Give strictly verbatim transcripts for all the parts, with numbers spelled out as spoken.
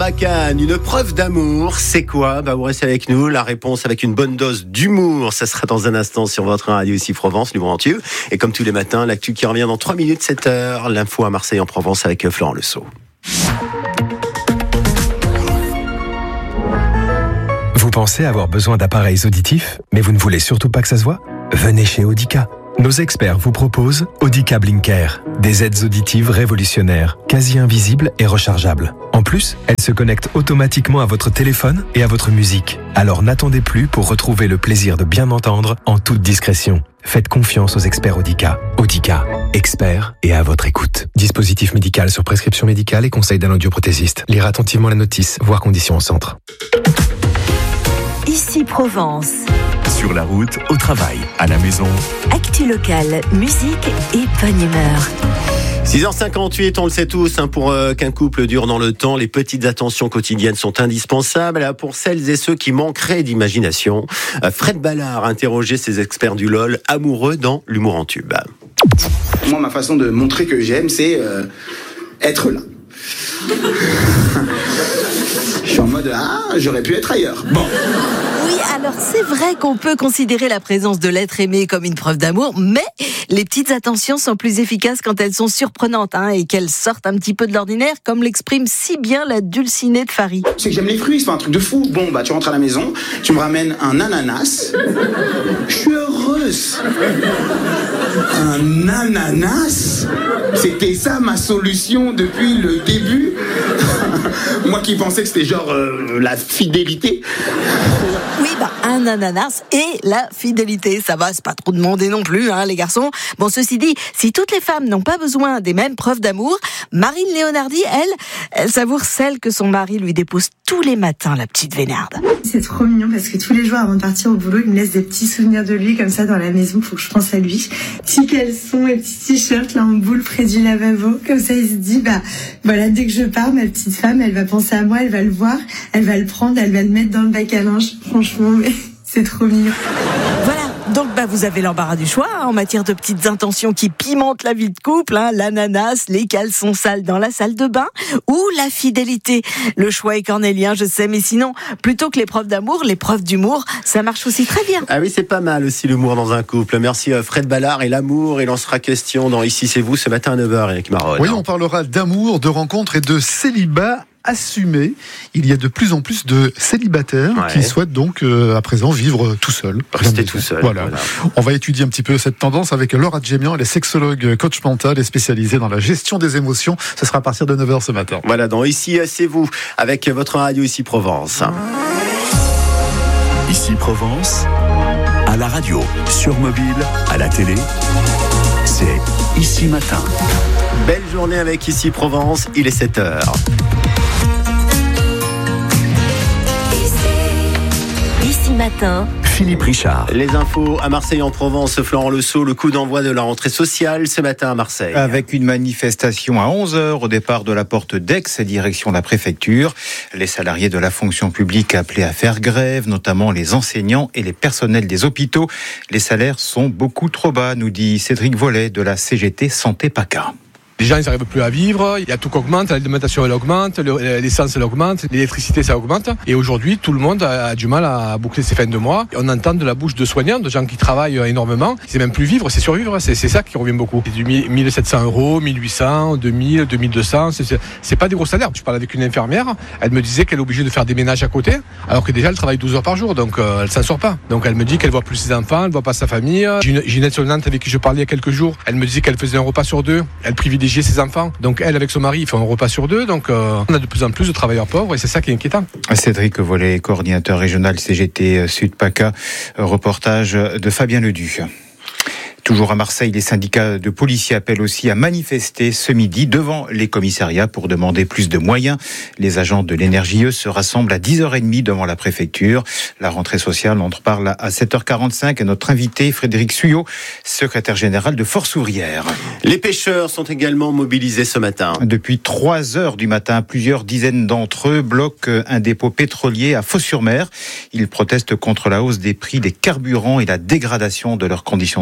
Bacane, une preuve d'amour, c'est quoi? Bah, vous restez avec nous. La réponse avec une bonne dose d'humour, ça sera dans un instant sur votre radio ici Provence, Limourantieux. Et comme tous les matins, l'actu qui revient dans trois minutes, sept heures. L'info à Marseille en Provence avec Florent Lesault. Vous pensez avoir besoin d'appareils auditifs, mais vous ne voulez surtout pas que ça se voit? Venez chez Audica. Nos experts vous proposent Audica Blinker, des aides auditives révolutionnaires, quasi invisibles et rechargeables. En plus, elles se connectent automatiquement à votre téléphone et à votre musique. Alors n'attendez plus pour retrouver le plaisir de bien entendre en toute discrétion. Faites confiance aux experts Audica. Audica, experts et à votre écoute. Dispositif médical sur prescription médicale et conseil d'un audioprothésiste. Lire attentivement la notice, voir conditions au centre. Ici Provence. Sur la route, au travail, à la maison. Actu locale, musique et bonne humeur. six heures cinquante-huit, on le sait tous, hein, pour euh, qu'un couple dure dans le temps, les petites attentions quotidiennes sont indispensables. Pour celles et ceux qui manqueraient d'imagination, euh, Fred Ballard a interrogé ses experts du L O L amoureux dans l'humour en tube. Moi, ma façon de montrer que j'aime, c'est euh, être là. Je suis en mode, ah, j'aurais pu être ailleurs. Bon. Oui, alors c'est vrai qu'on peut considérer la présence de l'être aimé comme une preuve d'amour, mais les petites attentions sont plus efficaces quand elles sont surprenantes, hein, et qu'elles sortent un petit peu de l'ordinaire, comme l'exprime si bien la dulcinée de Farid. C'est que j'aime les fruits, c'est pas un truc de fou. Bon, bah tu rentres à la maison, tu me ramènes un ananas. Je suis heureuse. Un ananas? C'était ça ma solution depuis le début. Moi qui pensais que c'était genre euh, la fidélité. Oui, bah, un ananas et la fidélité. Ça va, c'est pas trop demandé non plus, hein, les garçons. Bon, ceci dit, si toutes les femmes n'ont pas besoin des mêmes preuves d'amour, Marine Léonardi, elle, elle savoure celle que son mari lui dépose tous les matins, la petite vénarde. C'est trop mignon parce que tous les jours avant de partir au boulot, il me laisse des petits souvenirs de lui comme ça dans la maison, faut que je pense à lui. Petits caleçons et petits t-shirts là en boule près du lavabo. Comme ça, il se dit, bah voilà, dès que je pars, ma petite femme, elle va penser à moi, elle va le voir, elle va le prendre, elle va le mettre dans le bac à linge. Franchement, mais c'est trop mignon. Voilà. Donc bah, vous avez l'embarras du choix, hein, en matière de petites intentions qui pimentent la vie de couple, hein, l'ananas, les caleçons sales dans la salle de bain ou la fidélité. Le choix est cornélien, je sais, mais sinon, plutôt que les preuves d'amour, les preuves d'humour, ça marche aussi très bien. Ah oui, c'est pas mal aussi l'humour dans un couple. Merci Fred Ballard et l'amour. Il en sera question dans Ici c'est vous ce matin à neuf heures, Eric Maron. Oui, on parlera d'amour, de rencontres et de célibat assumé. Il y a de plus en plus de célibataires ouais. qui souhaitent donc euh, à présent vivre tout seul. Rester tout seul. Voilà. voilà. On va étudier un petit peu cette tendance avec Laura Djemian, elle est sexologue, coach mental et spécialisée dans la gestion des émotions. Ce sera à partir de neuf heures ce matin. Voilà, dans Ici c'est vous avec votre radio Ici Provence. Ici Provence, à la radio, sur mobile, à la télé, c'est Ici Matin. Belle journée avec Ici Provence, il est sept heures. Ici Matin, Philippe Richard. Les infos à Marseille en Provence, Florent Lesault, le coup d'envoi de la rentrée sociale ce matin à Marseille. Avec une manifestation à onze heures au départ de la porte d'Aix, direction la préfecture. Les salariés de la fonction publique appelés à faire grève, notamment les enseignants et les personnels des hôpitaux. Les salaires sont beaucoup trop bas, nous dit Cédric Vollet de la C G T Santé PACA. Les gens, ils n'arrivent plus à vivre, il y a tout qui augmente, l'alimentation elle augmente, l'essence elle augmente, l'électricité ça augmente. Et aujourd'hui, tout le monde a du mal à boucler ses fins de mois. On entend de la bouche de soignants, de gens qui travaillent énormément. C'est même plus vivre, c'est survivre, c'est, c'est ça qui revient beaucoup. C'est du mille sept cents euros, mille huit cents, deux mille, deux mille deux cents, c'est, c'est pas des gros salaires. Je parlais avec une infirmière, elle me disait qu'elle est obligée de faire des ménages à côté, alors que déjà elle travaille douze heures par jour, donc euh, elle s'en sort pas. Donc elle me dit qu'elle voit plus ses enfants, elle voit pas sa famille. J'ai une, j'ai une aide-soignante avec qui je parlais il y a quelques jours, elle me disait qu'elle faisait un repas sur deux, elle privilégiait ses enfants. Donc elle, avec son mari, ils font un repas sur deux. Donc euh, on a de plus en plus de travailleurs pauvres et c'est ça qui est inquiétant. Cédric Vollet, coordinateur régional C G T Sud PACA, reportage de Fabien Ledu. Toujours à Marseille, les syndicats de policiers appellent aussi à manifester ce midi devant les commissariats pour demander plus de moyens. Les agents de l'Énergie, eux, se rassemblent à dix heures trente devant la préfecture. La rentrée sociale, on en parle à sept heures quarante-cinq. Et notre invité, Frédéric Suyot, secrétaire général de Force ouvrière. Les pêcheurs sont également mobilisés ce matin. Depuis trois heures du matin, plusieurs dizaines d'entre eux bloquent un dépôt pétrolier à Fos-sur-Mer. Ils protestent contre la hausse des prix des carburants et la dégradation de leurs conditions de travail.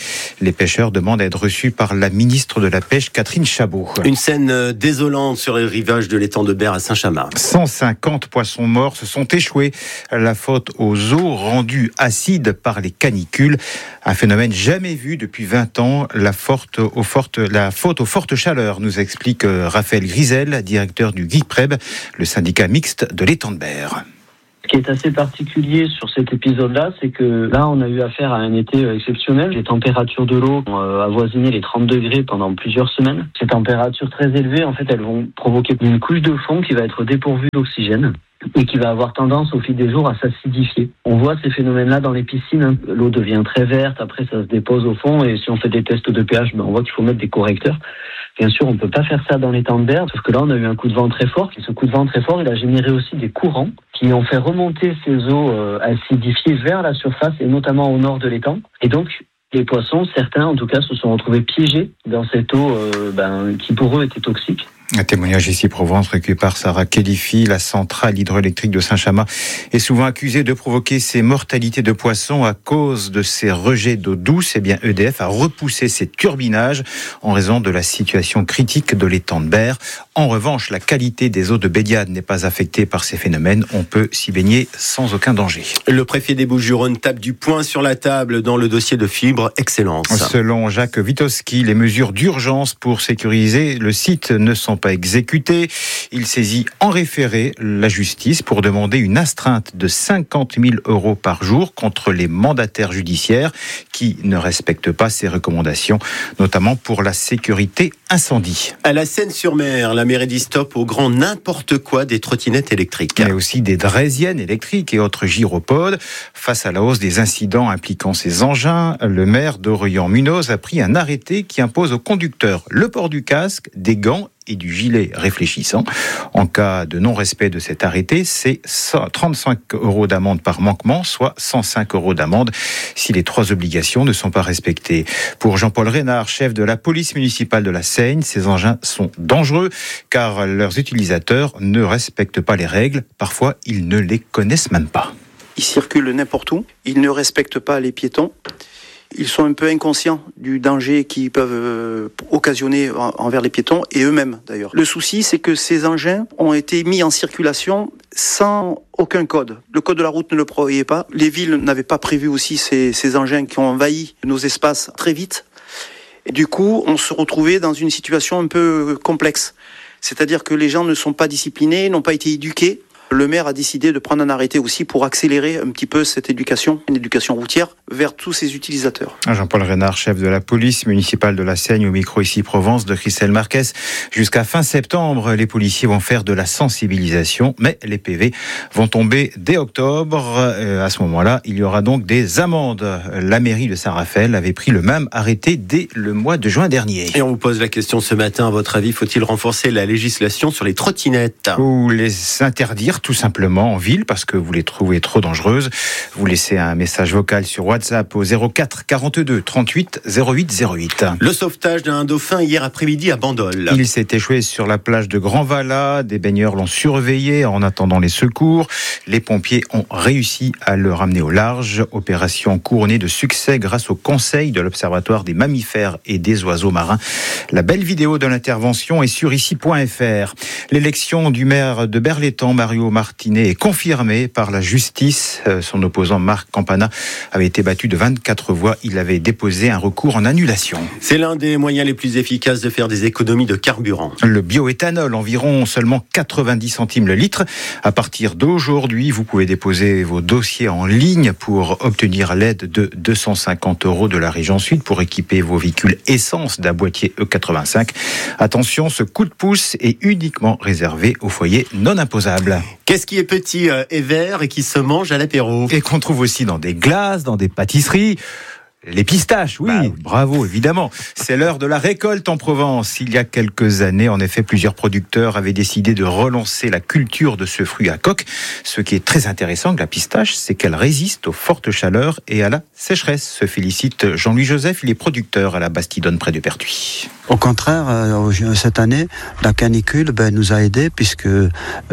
Les pêcheurs demandent à être reçus par la ministre de la Pêche, Catherine Chabot. Une scène désolante sur les rivages de l'étang de Berre à Saint-Chamas. cent cinquante poissons morts se sont échoués. La faute aux eaux rendues acides par les canicules. Un phénomène jamais vu depuis vingt ans. La, forte, aux fortes, la faute aux fortes chaleurs, nous explique Raphaël Grisel, directeur du GIPREB, le syndicat mixte de l'étang de Berre. Ce qui est assez particulier sur cet épisode-là, c'est que là, on a eu affaire à un été exceptionnel. Les températures de l'eau ont avoisiné les trente degrés pendant plusieurs semaines. Ces températures très élevées, en fait, elles vont provoquer une couche de fond qui va être dépourvue d'oxygène et qui va avoir tendance au fil des jours à s'acidifier. On voit ces phénomènes-là dans les piscines. L'eau devient très verte, après ça se dépose au fond, et si on fait des tests de pH, ben on voit qu'il faut mettre des correcteurs. Bien sûr, on ne peut pas faire ça dans l'étang de Berre, sauf que là, on a eu un coup de vent très fort. Et ce coup de vent très fort, il a généré aussi des courants qui ont fait remonter ces eaux euh, acidifiées vers la surface, et notamment au nord de l'étang. Et donc, les poissons, certains en tout cas, se sont retrouvés piégés dans cette eau euh, ben, qui pour eux était toxique. Un témoignage ici Provence recueilli par Sarah Kélifi. La centrale hydroélectrique de Saint-Chamas est souvent accusée de provoquer ces mortalités de poissons à cause de ces rejets d'eau douce. Eh bien, E D F a repoussé ces turbinages en raison de la situation critique de l'étang de Berre. En revanche, la qualité des eaux de baignade n'est pas affectée par ces phénomènes. On peut s'y baigner sans aucun danger. Le préfet des Bouches-du-Rhône tape du poing sur la table dans le dossier de Fibre Excellence. Selon Jacques Witowski, les mesures d'urgence pour sécuriser le site ne sont pas exécutées. Il saisit en référé la justice pour demander une astreinte de cinquante mille euros par jour contre les mandataires judiciaires qui ne respectent pas ces recommandations, notamment pour la sécurité incendie. À la Seine-sur-Mer, la mairie dit stop au grand n'importe quoi des trottinettes électriques. Mais aussi des draisiennes électriques et autres gyropodes. Face à la hausse des incidents impliquant ces engins, le maire d'Orient-Munoz a pris un arrêté qui impose aux conducteurs le port du casque, des gants et du gilet réfléchissant. En cas de non-respect de cet arrêté, c'est trente-cinq euros d'amende par manquement, soit cent cinq euros d'amende si les trois obligations ne sont pas respectées. Pour Jean-Paul Reynard, chef de la police municipale de la Seine, ces engins sont dangereux car leurs utilisateurs ne respectent pas les règles. Parfois, ils ne les connaissent même pas. Ils circulent n'importe où, ils ne respectent pas les piétons. Ils sont un peu inconscients du danger qu'ils peuvent occasionner envers les piétons et eux-mêmes d'ailleurs. Le souci, c'est que ces engins ont été mis en circulation sans aucun code. Le code de la route ne le prévoyait pas. Les villes n'avaient pas prévu aussi ces, ces engins qui ont envahi nos espaces très vite. Et du coup, on se retrouvait dans une situation un peu complexe. C'est-à-dire que les gens ne sont pas disciplinés, n'ont pas été éduqués. Le maire a décidé de prendre un arrêté aussi pour accélérer un petit peu cette éducation, une éducation routière, vers tous ses utilisateurs. Jean-Paul Reynard, chef de la police municipale de la Seine, au micro ici Provence de Christelle Marquez. Jusqu'à fin septembre, les policiers vont faire de la sensibilisation, mais les P V vont tomber dès octobre. À ce moment-là, il y aura donc des amendes. La mairie de Saint-Raphaël avait pris le même arrêté dès le mois de juin dernier. Et on vous pose la question ce matin, à votre avis, faut-il renforcer la législation sur les trottinettes ? Ou les interdire tout simplement en ville parce que vous les trouvez trop dangereuses. Vous laissez un message vocal sur WhatsApp au zéro quatre quarante-deux trente-huit zéro huit zéro huit. Le sauvetage d'un dauphin hier après-midi à Bandol. Il s'est échoué sur la plage de Grand-Vala. Des baigneurs l'ont surveillé en attendant les secours. Les pompiers ont réussi à le ramener au large. Opération couronnée de succès grâce au conseil de l'Observatoire des mammifères et des oiseaux marins. La belle vidéo de l'intervention est sur ici point f r. L'élection du maire de Berlétan, Mario Martinet, est confirmée par la justice. Son opposant Marc Campana avait été battu de vingt-quatre voix. Il avait déposé un recours en annulation. C'est l'un des moyens les plus efficaces de faire des économies de carburant. Le bioéthanol, environ seulement quatre-vingt-dix centimes le litre. À partir d'aujourd'hui, vous pouvez déposer vos dossiers en ligne pour obtenir l'aide de deux cent cinquante euros de la région Sud pour équiper vos véhicules essence d'un boîtier E quatre-vingt-cinq. Attention, ce coup de pouce est uniquement réservé aux foyers non imposables. Qu'est-ce qui est petit et vert et qui se mange à l'apéro ? Et qu'on trouve aussi dans des glaces, dans des pâtisseries. Les pistaches, oui, bah oui, bravo, évidemment. C'est l'heure de la récolte en Provence. Il y a quelques années, en effet, plusieurs producteurs avaient décidé de relancer la culture de ce fruit à coque. Ce qui est très intéressant de la pistache, c'est qu'elle résiste aux fortes chaleurs et à la sécheresse. Se félicite Jean-Louis Joseph, il est producteur à la Bastidonne près de Pertuis. Au contraire, euh, cette année, la canicule ben, nous a aidés puisque euh,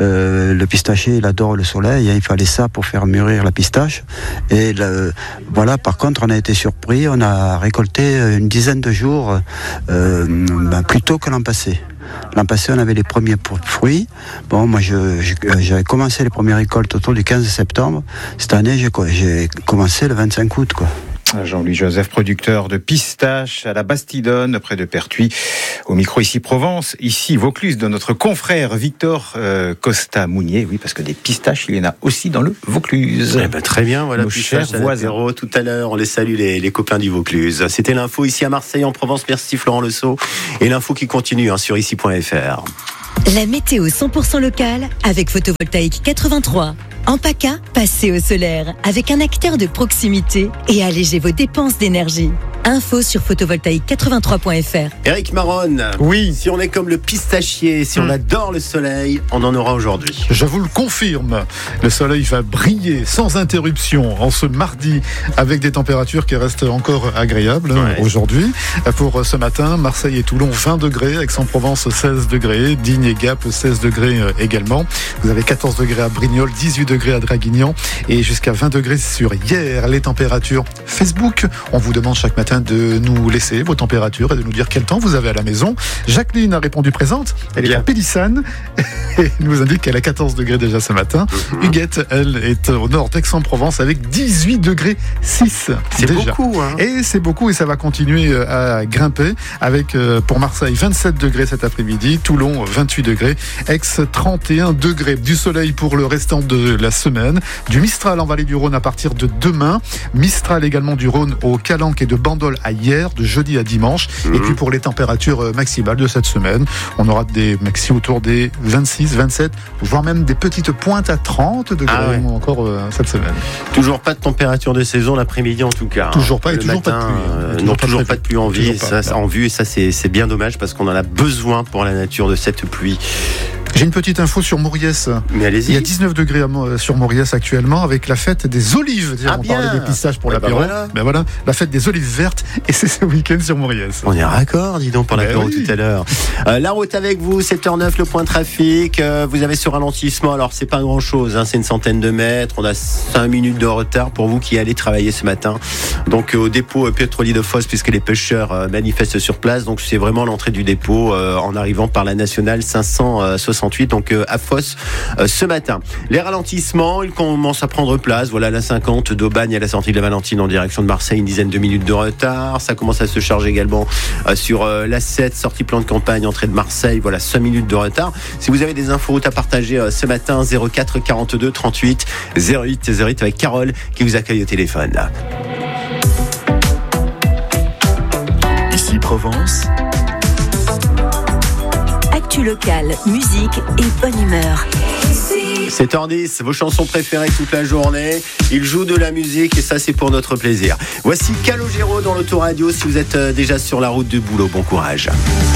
le pistachier, il adore le soleil. Hein, il fallait ça pour faire mûrir la pistache. Et le, voilà, par contre, on a été surpris. On a récolté une dizaine de jours euh, ben, plus tôt que l'an passé. L'an passé, on avait les premiers fruits. Bon, moi, je, je, j'avais commencé les premières récoltes autour du quinze septembre. Cette année, j'ai, j'ai commencé le vingt-cinq août, quoi. Jean-Louis Joseph, producteur de pistaches à la Bastidonne, près de Pertuis. Au micro ici Provence, ici Vaucluse, de notre confrère Victor euh, Costa Mounier. Oui, parce que des pistaches, il y en a aussi dans le Vaucluse. Eh ben, très bien, voilà, nos chers voisins. Tout à l'heure, on les salue, les, les copains du Vaucluse. C'était l'info ici à Marseille, en Provence. Merci Florent Le Sceau. Et l'info qui continue hein, sur ici point f r. La météo cent pour cent locale avec Photovoltaïque quatre-vingt-trois. En PACA, passez au solaire avec un acteur de proximité et allégez vos dépenses d'énergie. Info sur photovoltaïque quatre-vingt-trois point f r. Éric Maronne, oui. Si on est comme le pistachier, si on adore le soleil, on en aura aujourd'hui. Je vous le confirme, le soleil va briller sans interruption en ce mardi avec des températures qui restent encore agréables ouais. aujourd'hui. Pour ce matin, Marseille et Toulon vingt degrés, Aix-en-Provence seize degrés, Digne et Gap seize degrés également. Vous avez quatorze degrés à Brignoles, dix-huit degrés à Draguignan et jusqu'à vingt degrés sur Hyères. Les températures Facebook, on vous demande chaque matin de nous laisser vos températures et de nous dire quel temps vous avez à la maison. Jacqueline a répondu présente, elle Bien. est à Pélissane et nous indique qu'elle a quatorze degrés déjà ce matin. Mm-hmm. Huguette, elle, est au nord d'Aix-en-Provence avec dix-huit degrés six. C'est déjà. beaucoup. Hein. Et c'est beaucoup et ça va continuer à grimper avec pour Marseille vingt-sept degrés cet après-midi, Toulon vingt-huit degrés, Aix trente et un degrés. Du soleil pour le restant de la semaine, du Mistral en vallée du Rhône à partir de demain, Mistral également du Rhône au Calanque et de Bandol à hier, de jeudi à dimanche. Mmh. Et puis pour les températures maximales de cette semaine, on aura des maxi autour des vingt-six, vingt-sept, voire même des petites pointes à trente degrés ah ouais. encore euh, cette semaine. Toujours pas de température de saison l'après-midi en tout cas. Toujours pas et le toujours matin, pas de pluie. Euh, toujours non, pas toujours pas de pluie en vue. Ça, ça, en vue et ça c'est, c'est bien dommage parce qu'on en a besoin pour la nature de cette pluie. J'ai une petite info sur Mauriès. Mais allez-y. Il y a dix-neuf degrés sur Mauriès actuellement avec la fête des olives. Ah on bien. parlait des pistaches pour ouais, l'apéro. Bah voilà. Ben voilà, la fête des olives vertes et c'est ce week-end sur Mauriès. On est raccord, dis donc, pour ben l'apéro oui. tout à l'heure. Euh, la route avec vous, sept heures neuf, le point trafic. Euh, vous avez ce ralentissement. Alors, c'est pas grand-chose, hein, c'est une centaine de mètres. On a cinq minutes de retard pour vous qui allez travailler ce matin. Donc, euh, au dépôt euh, pétrolier de Fos, puisque les pêcheurs euh, manifestent sur place. Donc, c'est vraiment l'entrée du dépôt euh, en arrivant par la nationale cinq cent soixante-huit. Donc, euh, à Fos euh, ce matin. Les ralentissements, ils commencent à prendre place. Voilà la cinquante d'Aubagne à la sortie de la Valentine en direction de Marseille, une dizaine de minutes de retard. Ça commence à se charger également euh, sur euh, l'A sept, sortie plan de campagne, entrée de Marseille. Voilà, cinq minutes de retard. Si vous avez des infos à partager euh, ce matin, zéro quatre quarante-deux trente-huit zéro huit zéro huit avec Carole qui vous accueille au téléphone. Ici Provence. Actu locale, musique et bonne humeur. sept heures dix, vos chansons préférées toute la journée. Il joue de la musique et ça c'est pour notre plaisir. Voici Calogero dans l'autoradio si vous êtes déjà sur la route du boulot. Bon courage.